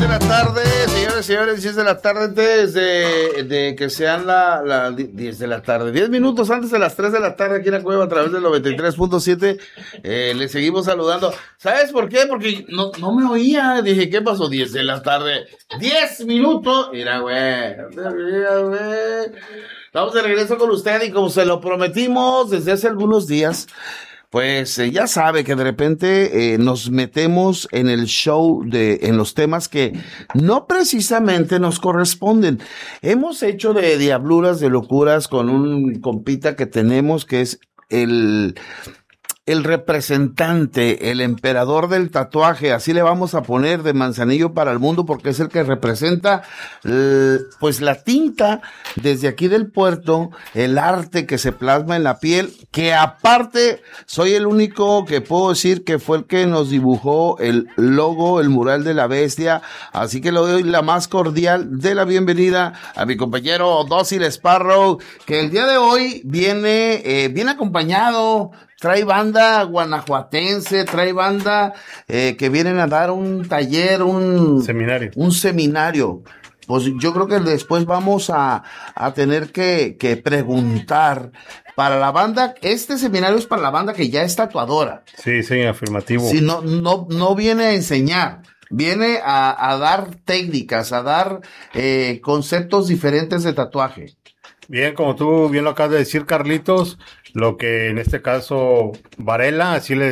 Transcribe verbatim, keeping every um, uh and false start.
de la tarde, señores, señores, diez de la tarde, antes de, de que sean la, la diez de la tarde, diez minutos antes de las tres de la tarde aquí en la Cueva a través del noventa y tres punto siete, eh, les seguimos saludando. ¿Sabes por qué? Porque no, no me oía, dije, ¿qué pasó? diez de la tarde, diez minutos, mira, güey, mira, güey. Estamos de regreso con usted y como se lo prometimos desde hace algunos días, pues eh, ya sabe que de repente eh, nos metemos en el show de, en los temas que no precisamente nos corresponden. Hemos hecho de diabluras, de locuras con un compita que tenemos que es el... el representante, el emperador del tatuaje, así le vamos a poner, de Manzanillo para el mundo, porque es el que representa eh, pues la tinta desde aquí del puerto, el arte que se plasma en la piel, que aparte soy el único que puedo decir que fue el que nos dibujó el logo, el mural de la bestia, así que le doy la más cordial de la bienvenida a mi compañero Dócil Sparrow, que el día de hoy viene, eh, viene acompañado. Trae banda guanajuatense, trae banda eh, que vienen a dar un taller, un seminario. Un seminario. Pues yo creo que después vamos a, a tener que, que preguntar para la banda. Este seminario es para la banda que ya es tatuadora. Sí, sí, afirmativo. Sí, no, no, no viene a enseñar. Viene a, a dar técnicas, a dar eh, conceptos diferentes de tatuaje. Bien, como tú bien lo acabas de decir, Carlitos, lo que en este caso Varela, así le